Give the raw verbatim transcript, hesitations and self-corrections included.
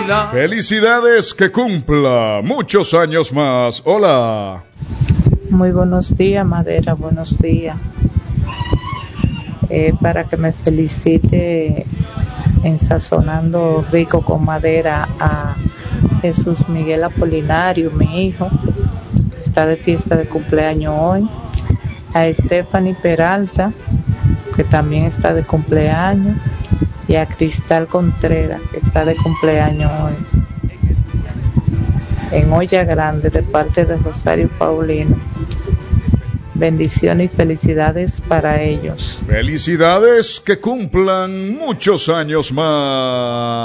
vida. Felicidades, que cumpla muchos años más. Hola. Muy buenos días, Madera, buenos días. Eh, para que me felicite en Sazonando Rico con Madera a Jesús Miguel Apolinario, mi hijo, está de fiesta de cumpleaños hoy. A Stephanie Peralta, que también está de cumpleaños. Y a Cristal Contreras, que está de cumpleaños hoy. En Olla Grande, de parte de Rosario Paulino. Bendiciones y felicidades para ellos. Felicidades, que cumplan muchos años más.